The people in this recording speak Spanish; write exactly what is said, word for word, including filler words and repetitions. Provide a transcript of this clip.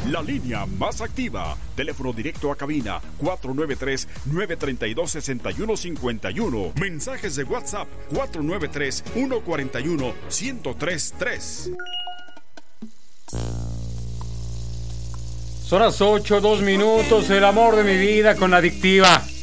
la línea más activa. Teléfono directo a cabina cuatro nueve tres, nueve tres dos, seis uno cinco uno. Mensajes de WhatsApp cuatro nueve tres, uno cuatro uno, uno cero tres tres. Son las ocho, dos minutos, el amor de mi vida con Adictiva.